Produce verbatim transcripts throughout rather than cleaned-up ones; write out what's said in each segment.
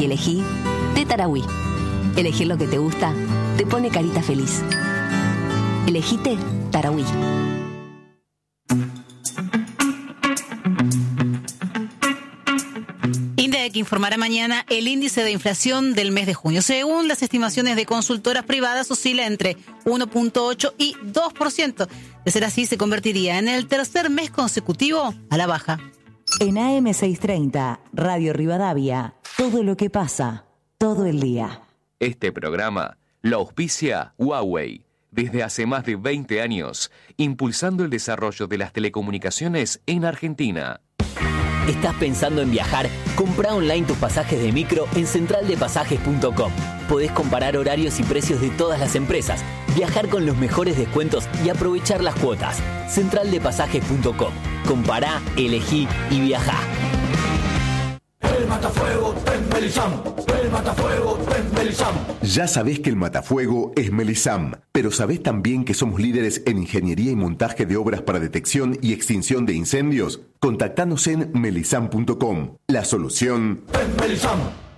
Y elegí té Tarahui. Elegir lo que te gusta te pone carita feliz. Elegí té Tarahui. INDEC informará mañana el índice de inflación del mes de junio. Según las estimaciones de consultoras privadas, oscila entre uno punto ocho y dos por ciento. De ser así, se convertiría en el tercer mes consecutivo a la baja. En A M seiscientos treinta, Radio Rivadavia, todo lo que pasa, todo el día. Este programa lo auspicia Huawei, desde hace más de veinte años, impulsando el desarrollo de las telecomunicaciones en Argentina. ¿Estás pensando en viajar? Comprá online tus pasajes de micro en central de pasajes punto com. Podés comparar horarios y precios de todas las empresas, viajar con los mejores descuentos y aprovechar las cuotas. central de pasajes punto com. Compará, elegí y viajá. El matafuego es Melisam, el matafuego es Melisam. Ya sabés que el matafuego es Melisam, pero ¿sabés también que somos líderes en ingeniería y montaje de obras para detección y extinción de incendios? Contactanos en melisam punto com. La solución es Melisam.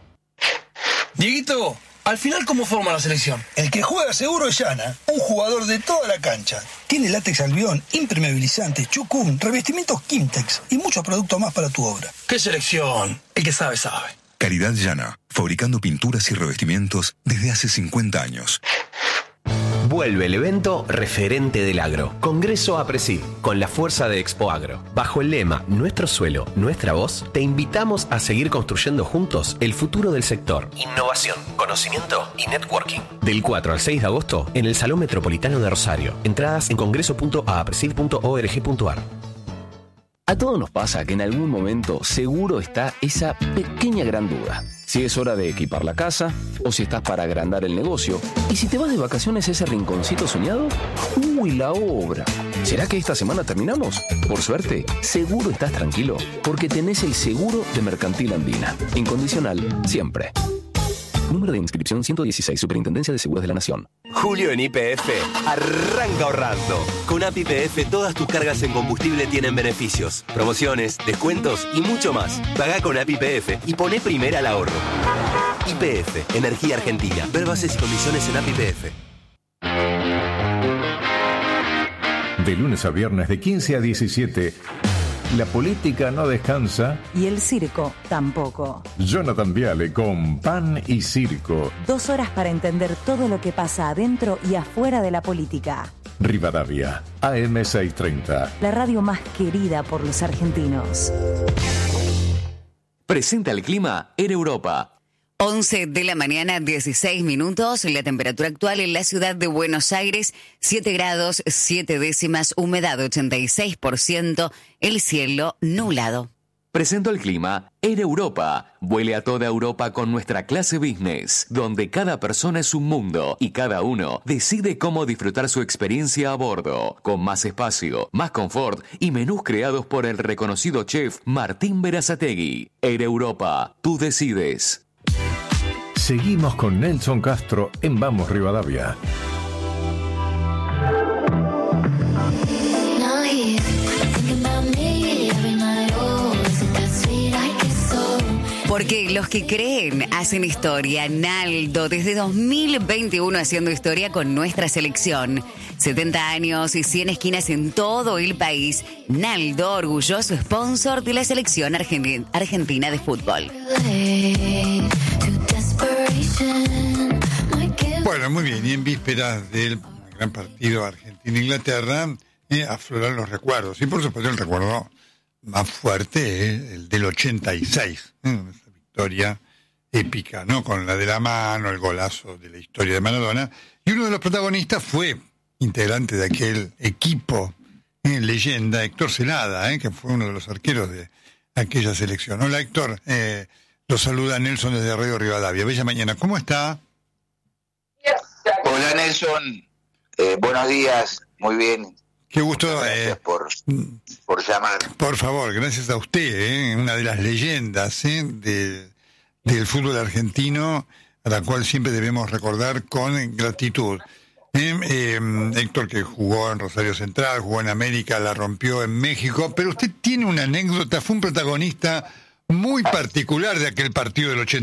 Dieguito, al final, ¿cómo forma la selección? El que juega seguro es Yana, un jugador de toda la cancha. Tiene látex albión, impermeabilizante, chucún, revestimientos Kimtex y muchos productos más para tu obra. ¿Qué selección? El que sabe, sabe. Calidad Yana, fabricando pinturas y revestimientos desde hace cincuenta años. Vuelve el evento referente del agro, Congreso APRESID, con la fuerza de Expo Agro. Bajo el lema Nuestro suelo, nuestra voz, te invitamos a seguir construyendo juntos el futuro del sector. Innovación, conocimiento y networking. Del cuatro al seis de agosto en el Salón Metropolitano de Rosario. Entradas en congreso punto a presid punto org punto ar. A todos nos pasa que en algún momento seguro está esa pequeña gran duda. Si es hora de equipar la casa o si estás para agrandar el negocio. Y si te vas de vacaciones a ese rinconcito soñado, ¡uy, la obra! ¿Será que esta semana terminamos? Por suerte, seguro estás tranquilo porque tenés el seguro de Mercantil Andina. Incondicional, siempre. Número de inscripción ciento dieciséis, Superintendencia de Seguros de la Nación. Julio en Y P F, arranca ahorrando. Con A P I P F todas tus cargas en combustible tienen beneficios, promociones, descuentos y mucho más. Pagá con A P I P F y poné primera al ahorro. Y P F, Energía Argentina. Ver bases y condiciones en A P I P F. De lunes a viernes de quince a diecisiete... La política no descansa. Y el circo tampoco. Jonathan Viale con Pan y Circo. Dos horas para entender todo lo que pasa adentro y afuera de la política. Rivadavia, A M seiscientos treinta. La radio más querida por los argentinos. Presenta el clima en Europa. once de la mañana, dieciséis minutos. La temperatura actual en la ciudad de Buenos Aires, siete grados, siete décimas, humedad ochenta y seis por ciento, el cielo nublado. Presento el clima en Europa. Vuele a toda Europa con nuestra clase business, donde cada persona es un mundo y cada uno decide cómo disfrutar su experiencia a bordo, con más espacio, más confort y menús creados por el reconocido chef Martín Berazategui. En Europa, tú decides. Seguimos con Nelson Castro en Vamos Rivadavia. Porque los que creen hacen historia. Naldo, desde dos mil veintiuno haciendo historia con nuestra selección. setenta años y cien esquinas en todo el país. Naldo, orgulloso sponsor de la selección argen- argentina de fútbol. Bueno, muy bien, y en vísperas del gran partido Argentina-Inglaterra, eh, afloran los recuerdos. Y por supuesto el recuerdo más fuerte es el del ochenta y seis, ¿eh? Esa victoria épica, ¿no? Con la de la mano, el golazo de la historia de Maradona. Y uno de los protagonistas fue integrante de aquel equipo, eh, leyenda, Héctor Celada, eh, que fue uno de los arqueros de aquella selección. Hola Héctor, eh, lo saluda Nelson desde Radio Rivadavia. Bella mañana, ¿cómo está? Hola Nelson, eh, buenos días, muy bien. Qué gusto. Gracias eh, por, por llamar. Por favor, gracias a usted, eh, una de las leyendas eh, de, del fútbol argentino, a la cual siempre debemos recordar con gratitud. Eh, eh, Héctor, que jugó en Rosario Central, jugó en América, la rompió en México, pero usted tiene una anécdota, fue un protagonista muy particular de aquel partido del ochenta